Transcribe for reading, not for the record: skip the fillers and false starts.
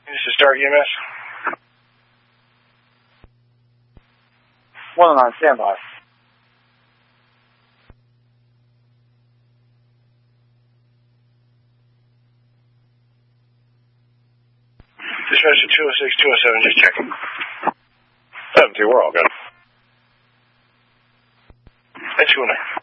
This is Star EMS. 1 on standby. Dispatch to 206, 207, just checking. 7-2, we're all good. At 209.